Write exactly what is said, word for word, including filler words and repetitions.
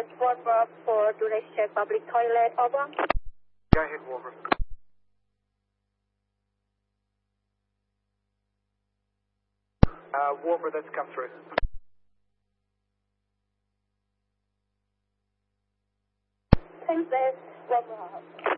That's Warmer for today's check public toilet, over. Go ahead, Warmer. Uh, Warmer, that's come through. Thanks, Dave. Warmer.